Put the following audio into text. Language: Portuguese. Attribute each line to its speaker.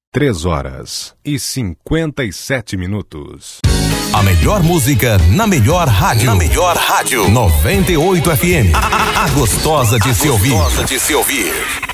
Speaker 1: 3h57.
Speaker 2: A melhor música na melhor rádio. Na melhor rádio. 98 FM. A gostosa de se ouvir.